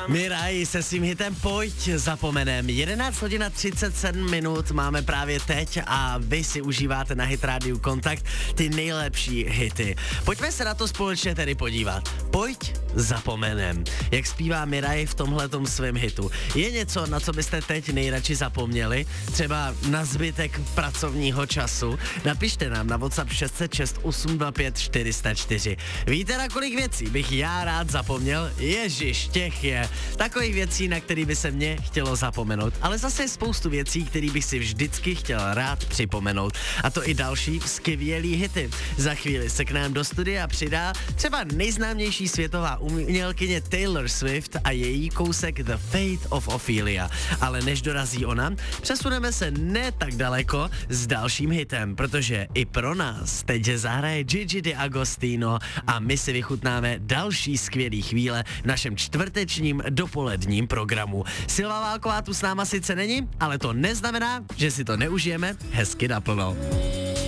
Mirai se svým hitem Pojď zapomenem. 11 hodin a 37 minut máme právě teď a vy si užíváte na Hit Radio Kontakt ty nejlepší hity. Pojďme se na to společně tedy podívat. Pojď zapomenem. Jak zpívá Mirai v tomhletom svém hitu. Je něco, na co byste teď nejradši zapomněli? Třeba na zbytek pracovního času? Napište nám na WhatsApp 606 825 404. Víte, na kolik věcí bych já rád zapomněl? Ježiš, těch je. Takových věcí, na který by se mě chtělo zapomenout. Ale zase je spoustu věcí, který bych si vždycky chtěl rád připomenout. A to i další skvělý hity. Za chvíli se k nám do studia přidá třeba nejznámější světová umělkyně Taylor Swift a její kousek The Fate of Ophelia. Ale než dorazí ona, přesuneme se ne tak daleko s dalším hitem, protože i pro nás teď zahraje Gigi D'Agostino a my si vychutnáme další skvělý chvíle v našem čtvrtečním dopoledním programu. Silva Válková tu s náma sice není, ale to neznamená, že si to neužijeme hezky naplno.